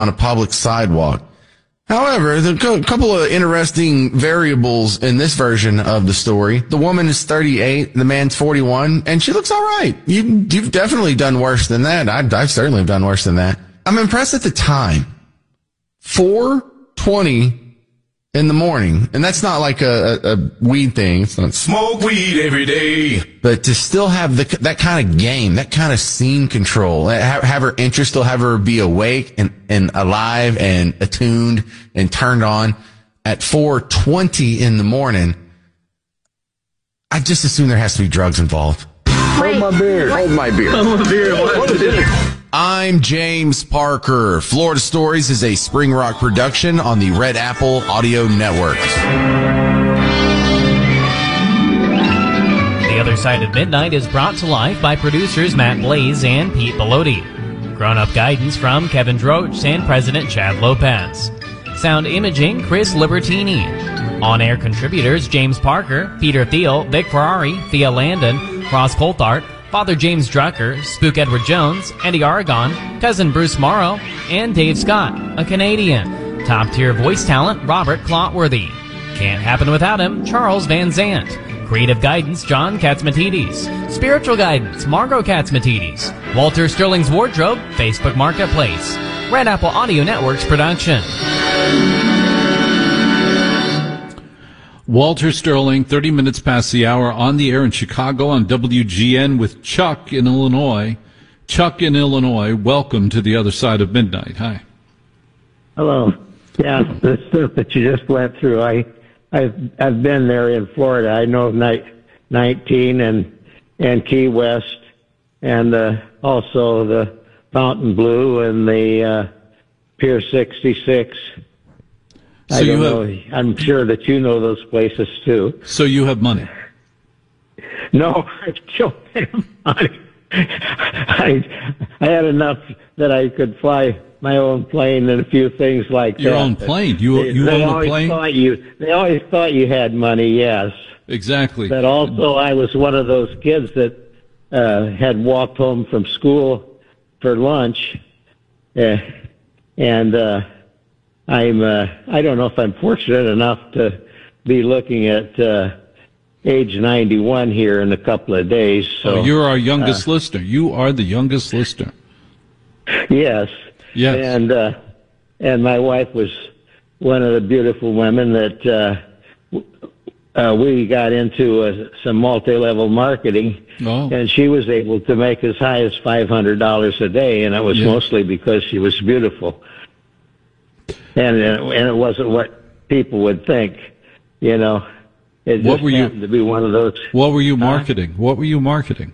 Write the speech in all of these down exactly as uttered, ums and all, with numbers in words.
on a public sidewalk. However, there are a couple of interesting variables in this version of the story. The woman is thirty-eight, the man's forty-one, and she looks all right. You, you've definitely done worse than that. I, I've certainly have done worse than that. I'm impressed at the time. four twenty in the morning, and that's not like a, a, a weed thing. It's not smoke weed every day. But to still have the, that kind of game, that kind of scene control, have, have her interest, still have her be awake and, and alive and attuned and turned on at four twenty in the morning, I just assume there has to be drugs involved. Hold my beer. Hold my beer. Hold my beer. What is it? I'm James Parker. Florida Stories is a Spring Rock production on the Red Apple Audio Network. The Other Side of Midnight is brought to life by producers Matt Blaze and Pete Bellotti. Grown-up guidance from Kevin Droach and President Chad Lopez. Sound imaging, Chris Libertini. On-air contributors James Parker, Peter Thiel, Vic Ferrari, Thea Landon, Ross Coulthart, Father James Drucker, Spook Edward Jones, Eddie Aragon, Cousin Bruce Morrow, and Dave Scott, a Canadian. Top-tier voice talent, Robert Clotworthy. Can't happen without him, Charles Van Zant. Creative guidance, John Katzmatidis. Spiritual guidance, Margot Katzmatidis. Walter Sterling's Wardrobe, Facebook Marketplace. Red Apple Audio Network's production. Walter Sterling, thirty minutes past the hour, on the air in Chicago on W G N with Chuck in Illinois. Chuck in Illinois, welcome to the Other Side of Midnight. Hi. Hello. Yeah, the stuff that you just went through, I, I've I've been there in Florida. I know nineteen and and Key West, and uh, also the Fountain Blue and the uh, Pier sixty-six. So I don't you have, know. I'm sure that you know those places too. So you have money? No, I don't have money. I I had enough that I could fly my own plane and a few things like Your that. own plane? You they, you they own a always plane? Thought you, they always thought you had money. Yes, exactly. But also, I was one of those kids that uh, had walked home from school for lunch, uh, and. Uh, I'm, uh, I don't know if I'm fortunate enough to be looking at uh, age ninety-one here in a couple of days. So oh, you're our youngest uh, listener. You are the youngest listener. Yes. Yes. And, uh, and my wife was one of the beautiful women that uh, uh, we got into uh, some multi-level marketing. Oh. And she was able to make as high as five hundred dollars a day, and it was yeah. mostly because she was beautiful. And and it wasn't what people would think, you know. It just what were you, happened to be one of those. What were you huh? marketing? What were you marketing?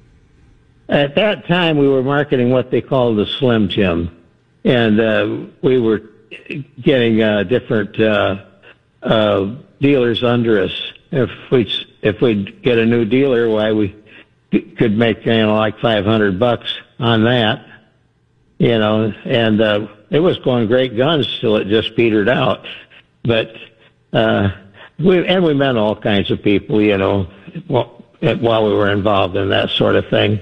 At that time, we were marketing what they called the Slim Jim, and uh, we were getting uh, different uh, uh, dealers under us. If we if we'd get a new dealer, why we could make you know like five hundred bucks on that, you know, and. Uh, It was going great guns till it just petered out. But, uh, we, and we met all kinds of people, you know, while we were involved in that sort of thing.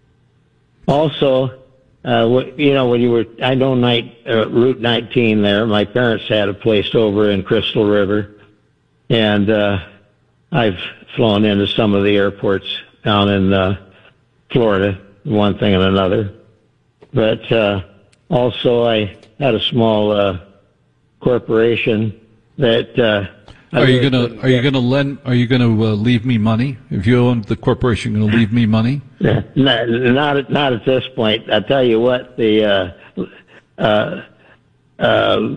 Also, uh, you know, when you were, I know night, uh, Route nineteen there, my parents had a place over in Crystal River. And, uh, I've flown into some of the airports down in, uh, Florida, one thing and another. But, uh, also, I had a small uh, corporation that. Uh, are you gonna Are you gonna lend? Are you gonna uh, leave me money? If you own the corporation, gonna leave me money? Not not at, not at this point. I tell you what, the uh, uh, uh,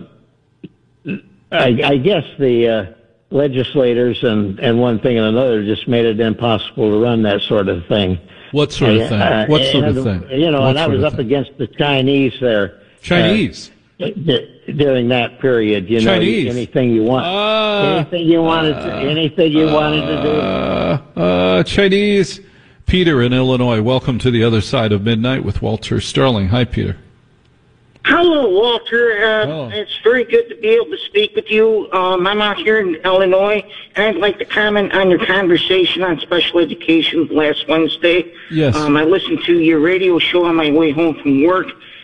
I, I guess the uh, legislators and and one thing and another just made it impossible to run that sort of thing. What sort of thing? Uh, what sort and, of thing? You know, what and I was up thing? against the Chinese there. Chinese. Uh, during that period, you Chinese. know, anything you want, uh, anything you wanted, to, anything you uh, wanted to do. Uh, uh, Chinese. Peter in Illinois, welcome to the Other Side of Midnight with Walter Sterling. Hi, Peter. Hello, Walter. Uh, Hello. It's very good to be able to speak with you. Um, I'm out here in Illinois, and I'd like to comment on your conversation on special education last Wednesday. Yes. Um, I listened to your radio show on my way home from work,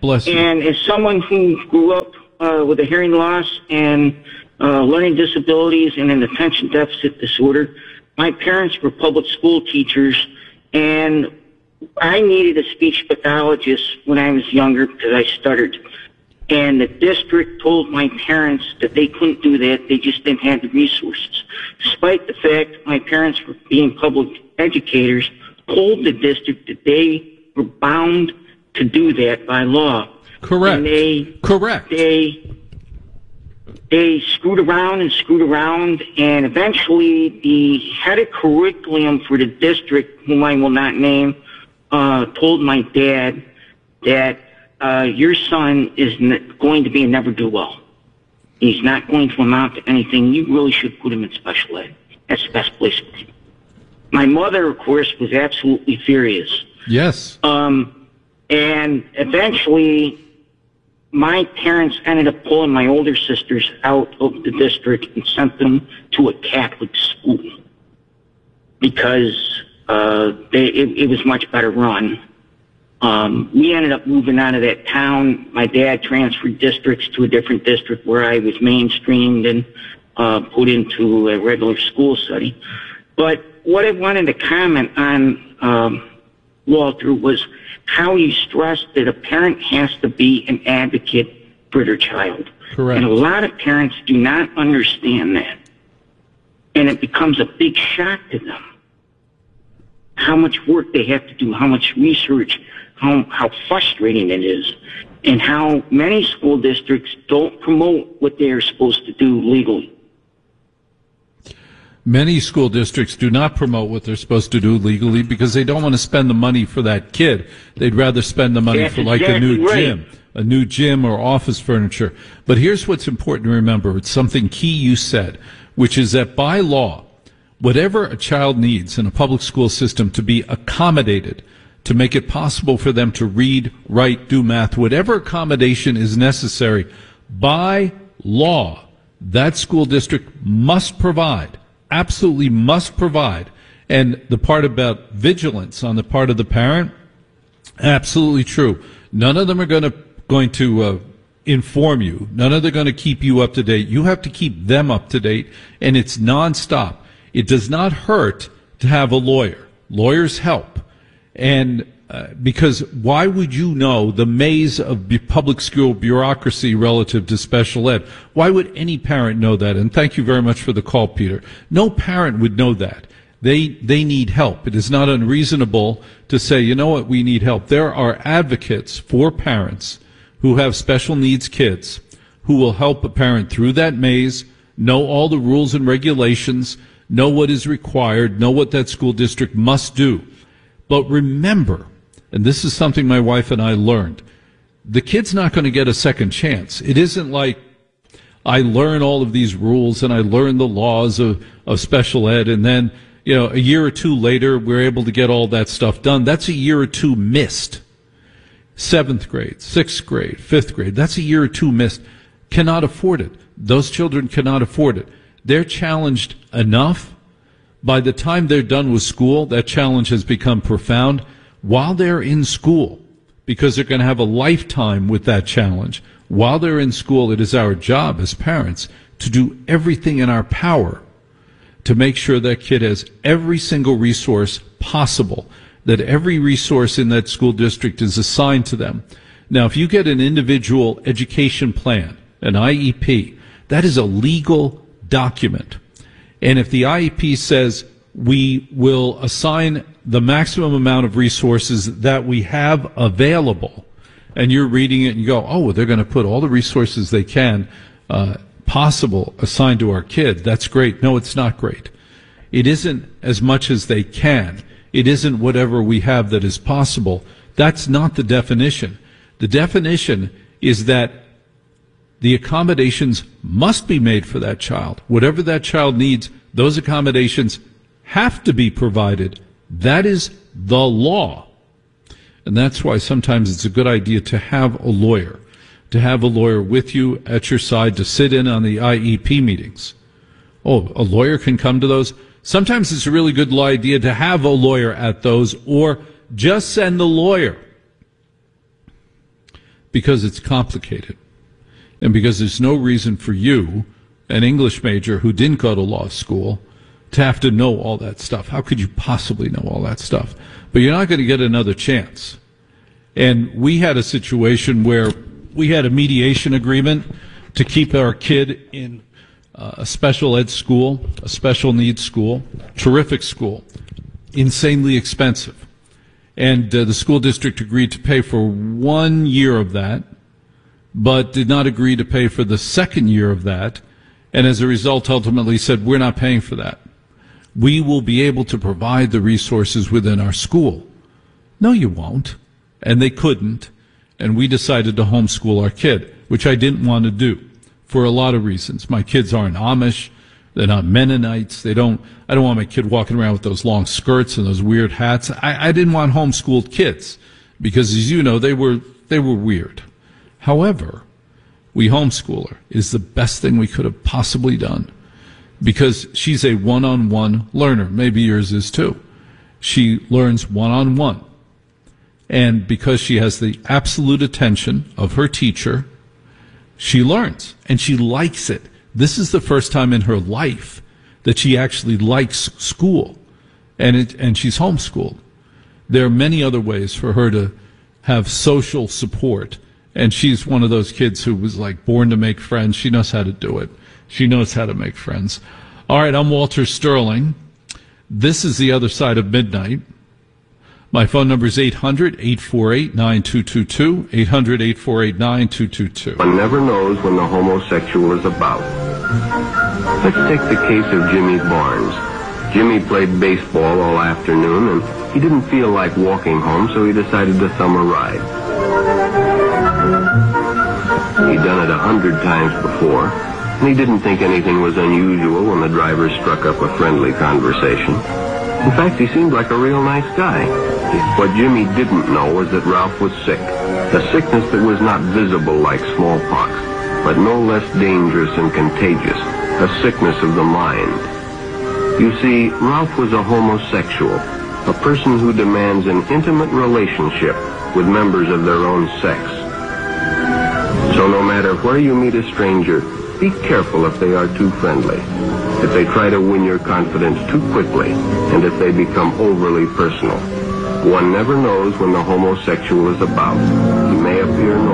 Bless you. And as someone who grew up uh, with a hearing loss and uh, learning disabilities and an attention deficit disorder, my parents were public school teachers, and I needed a speech pathologist when I was younger because I stuttered. And the district told my parents that they couldn't do that. They just didn't have the resources. Despite the fact my parents were being public educators, told the district that they were bound to do that by law. Correct. And they, Correct. They, they screwed around and screwed around, and eventually the head of curriculum for the district, whom I will not name, uh, told my dad that uh, your son is n- going to be a never-do-well. He's not going to amount to anything. You really should put him in special ed. That's the best place for him. My mother, of course, was absolutely furious. Yes. Um, and eventually, my parents ended up pulling my older sisters out of the district and sent them to a Catholic school because uh, they, it, it was much better run. Um, we ended up moving out of that town. My dad transferred districts to a different district where I was mainstreamed and uh, put into a regular school study. But what I wanted to comment on, um, Walter, was how you stressed that a parent has to be an advocate for their child. Correct. And a lot of parents do not understand that. And it becomes a big shock to them. How much work they have to do, how much research, how, how frustrating it is, and how many school districts don't promote what they are supposed to do legally. Many school districts do not promote what they're supposed to do legally because they don't want to spend the money for that kid. They'd rather spend the money That's for like exactly a new right. gym, a new gym or office furniture. But here's what's important to remember. It's something key you said, which is that by law, whatever a child needs in a public school system to be accommodated, to make it possible for them to read, write, do math, whatever accommodation is necessary, by law, that school district must provide. Absolutely must provide. And the part about vigilance on the part of the parent, absolutely true. None of them are going to going to uh, inform you. None of them are going to keep you up to date. You have to keep them up to date, and it's nonstop. It does not hurt to have a lawyer. Lawyers help. And uh, because why would you know the maze of bu- public school bureaucracy relative to special ed? Why would any parent know that? And thank you very much for the call, Peter. No parent would know that. They, they need help. It is not unreasonable to say, you know what, we need help. There are advocates for parents who have special needs kids who will help a parent through that maze, know all the rules and regulations, know what is required, know what that school district must do. But remember, and this is something my wife and I learned, the kid's not going to get a second chance. It isn't like I learn all of these rules and I learn the laws of, of special ed, and then, you know, a year or two later, we're able to get all that stuff done. That's a year or two missed. Seventh grade, sixth grade, fifth grade, that's a year or two missed. Cannot afford it. Those children cannot afford it. They're challenged enough. By the time they're done with school, that challenge has become profound. While they're in school, because they're going to have a lifetime with that challenge, while they're in school, it is our job as parents to do everything in our power to make sure that kid has every single resource possible, that every resource in that school district is assigned to them. Now, if you get an individual education plan, an I E P, that is a legal document. And if the I E P says we will assign the maximum amount of resources that we have available, and you're reading it and you go, oh, well, they're going to put all the resources they can uh, possible assigned to our kid. That's great. No, it's not great. It isn't as much as they can. It isn't whatever we have that is possible. That's not the definition. The definition is that the accommodations must be made for that child. Whatever that child needs, those accommodations have to be provided. That is the law. And that's why sometimes it's a good idea to have a lawyer, to have a lawyer with you at your side to sit in on the I E P meetings. Oh, a lawyer can come to those. Sometimes it's a really good idea to have a lawyer at those, or just send the lawyer. because it's complicated. And because there's no reason for you, an English major who didn't go to law school, to have to know all that stuff. How could you possibly know all that stuff? But you're not going to get another chance. And we had a situation where we had a mediation agreement to keep our kid in uh, a special ed school, a special needs school, terrific school, insanely expensive. And uh, the school district agreed to pay for one year of that, but did not agree to pay for the second year of that. And as a result, ultimately said, we're not paying for that. We will be able to provide the resources within our school. No, you won't. And they couldn't. And we decided to homeschool our kid, which I didn't want to do for a lot of reasons. My kids aren't Amish. They're not Mennonites. They don't, I don't want my kid walking around with those long skirts and those weird hats. I, I didn't want homeschooled kids because, as you know, they were, they were weird. However, we homeschool her. It is the best thing we could have possibly done because she's a one-on-one learner. Maybe yours is too. She learns one-on-one. And because she has the absolute attention of her teacher, she learns and she likes it. This is the first time in her life that she actually likes school, and it, and she's homeschooled. There are many other ways for her to have social support, and she's one of those kids who was like born to make friends. She knows how to do it. She knows how to make friends. All right, I'm Walter Sterling. This is The Other Side of Midnight. My phone number is eight hundred, eight four eight, nine two two two, eight hundred, eight four eight, nine two two two. One never knows when the homosexual is about. Let's take the case of Jimmy Barnes. Jimmy played baseball all afternoon, and he didn't feel like walking home, so he decided to thumb a ride. He'd done it a hundred times before, and he didn't think anything was unusual when the driver struck up a friendly conversation. In fact, he seemed like a real nice guy. What Jimmy didn't know was that Ralph was sick, a sickness that was not visible like smallpox, but no less dangerous and contagious, a sickness of the mind. You see, Ralph was a homosexual, a person who demands an intimate relationship with members of their own sex. So no matter where you meet a stranger, be careful if they are too friendly, if they try to win your confidence too quickly, and if they become overly personal. One never knows when the homosexual is about. He may appear normal.